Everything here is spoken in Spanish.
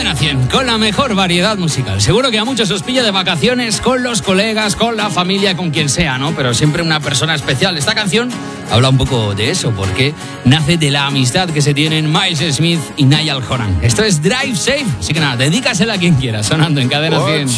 Cadena 100, con la mejor variedad musical. Seguro que a muchos os pilla de vacaciones con los colegas, con la familia, con quien sea, ¿no? Pero siempre una persona especial. Esta canción habla un poco de eso, porque nace de la amistad que se tienen Miles Smith y Niall Horan. Esto es Drive Safe, así que nada, dedícasela a quien quiera, sonando en Cadena 100.